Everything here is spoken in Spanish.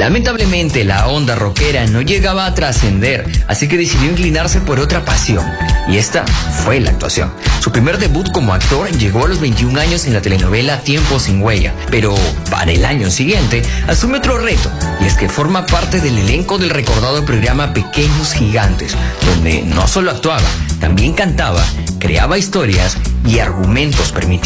Lamentablemente, la onda rockera no llegaba a trascender, así que decidió inclinarse por otra pasión, y esta fue la actuación. Su primer debut como actor llegó a los 21 años en la telenovela Tiempo sin huella, pero para el año siguiente asume otro reto, y es que forma parte del elenco del recordado programa Pequeños Gigantes, donde no solo actuaba, también cantaba, creaba historias y argumentos permitidos